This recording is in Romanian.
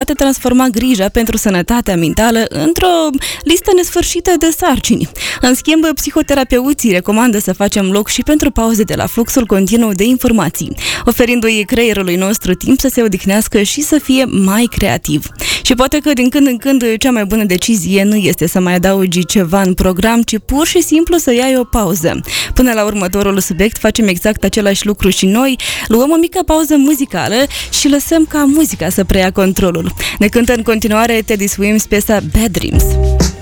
poate transforma grija pentru sănătatea mentală într-o listă nesfârșită de sarcini. În schimb, psihoterapeuții recomandă să facem loc și pentru pauze de la fluxul continuu de informații, oferindu-i creierului nostru timp să se odihnească și să fie mai creativ. Și poate că din când în când cea mai bună decizie nu este să mai adaugi ceva în program, ci pur și simplu să iei o pauză. Până la următorul subiect facem exact același lucru și noi, luăm o mică pauză muzicală și lăsăm ca muzica să preia controlul. Ne cântă în continuare Teddy Swims piesa Bad Dreams.